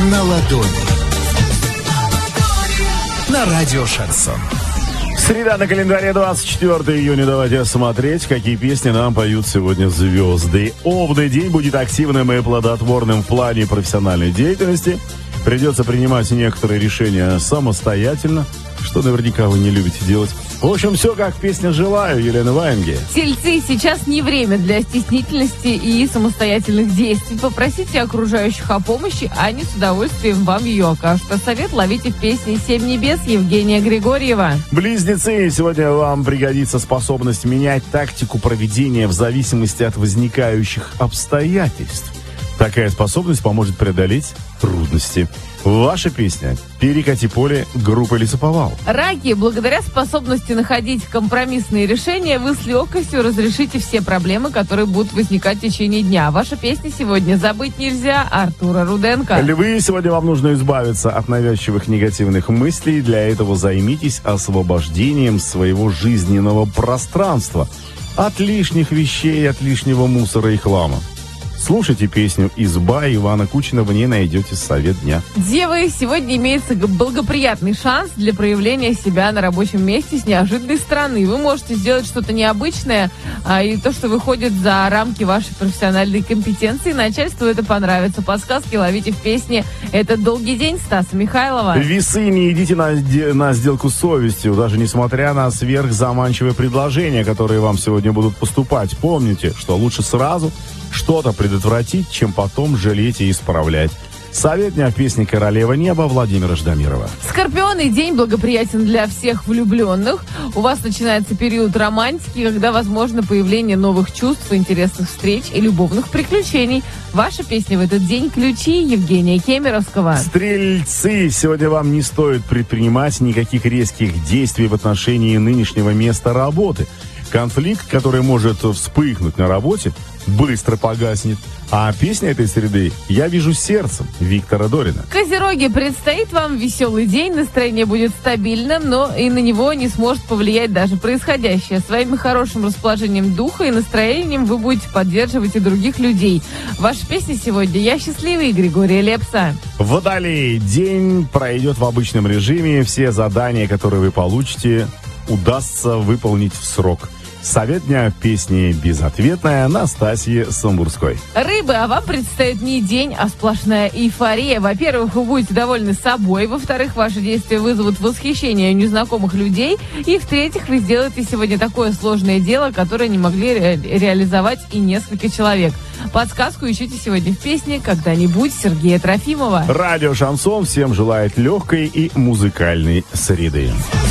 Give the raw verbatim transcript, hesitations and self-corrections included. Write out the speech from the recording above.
на ладони. На радио «Шансон». Среда на календаре, двадцать четвёртого июня. Давайте смотреть, какие песни нам поют сегодня звезды. Овны, день будет активным и плодотворным в плане профессиональной деятельности. Придется принимать некоторые решения самостоятельно, что наверняка вы не любите делать. В общем, все как в песне «Желаю» Елены Ваенги. Тельцы, сейчас не время для стеснительности и самостоятельных действий. Попросите окружающих о помощи, а они с удовольствием вам ее окажут. А совет ловите в песне «Семь небес» Евгения Григорьева. Близнецы, сегодня вам пригодится способность менять тактику проведения в зависимости от возникающих обстоятельств. Такая способность поможет преодолеть трудности. Ваша песня «Перекати поле» группы «Лесоповал». Раки, благодаря способности находить компромиссные решения, вы с легкостью разрешите все проблемы, которые будут возникать в течение дня. Ваша песня сегодня «Забыть нельзя» Артура Руденко. Львы, сегодня вам нужно избавиться от навязчивых негативных мыслей. Для этого займитесь освобождением своего жизненного пространства от лишних вещей, от лишнего мусора и хлама. Слушайте песню «Изба» Ивана Кучина, в ней найдете совет дня. Девы, сегодня имеется благоприятный шанс для проявления себя на рабочем месте с неожиданной стороны. Вы можете сделать что-то необычное, а, и то, что выходит за рамки вашей профессиональной компетенции. Начальству это понравится. Подсказки ловите в песне «Этот долгий день» Стаса Михайлова. Весы, не идите на, на сделку с совестью, даже несмотря на сверхзаманчивые предложения, которые вам сегодня будут поступать. Помните, что лучше сразу что-то предотвратить, чем потом жалеть и исправлять. Совет дня в песне «Королева неба» Владимира Ждамирова. Скорпионы, день благоприятен для всех влюбленных. У вас начинается период романтики, когда возможно появление новых чувств, интересных встреч и любовных приключений. Ваша песня в этот день «Ключи» Евгения Кемеровского. Стрельцы, сегодня вам не стоит предпринимать никаких резких действий в отношении нынешнего места работы. Конфликт, который может вспыхнуть на работе, быстро погаснет. А песня этой среды «Я вижу сердцем» Виктора Дорина. Козероги, предстоит вам веселый день, настроение будет стабильным, но и на него не сможет повлиять даже происходящее. Своим хорошим расположением духа и настроением вы будете поддерживать и других людей. Ваша песня сегодня «Я счастливый» Григория Лепса. Водолей, день пройдет в обычном режиме. Все задания, которые вы получите, удастся выполнить в срок. Совет дня в песне «Безответная» Настасьи Самбурской. Рыбы, а вам предстоит не день, а сплошная эйфория. Во-первых, вы будете довольны собой. Во-вторых, ваши действия вызовут восхищение незнакомых людей. И в-третьих, вы сделаете сегодня такое сложное дело, которое не могли ре- реализовать и несколько человек. Подсказку ищите сегодня в песне «Когда-нибудь» Сергея Трофимова. Радио «Шансон» всем желает легкой и музыкальной среды.